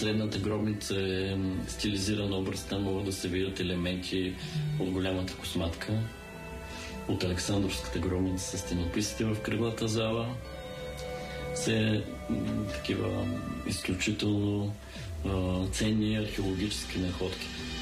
средната гробница е стилизиран образ. Там могат да се видят елементи от голямата косматка, от Александровската гробница с стенописите в кръглата зала. Все такива изключително ценни археологически находки.